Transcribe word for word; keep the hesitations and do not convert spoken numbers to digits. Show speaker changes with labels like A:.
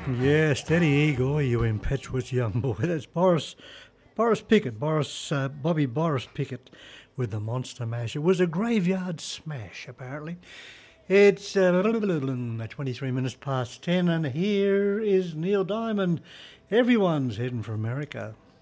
A: Yeah, steady Igor, you impetuous young boy. That's Boris Boris Pickett, Boris uh, Bobby Boris Pickett with the Monster Mash. It was a graveyard smash, apparently. It's uh, twenty-three minutes past ten, and here is Neil Diamond. Everyone's heading for America.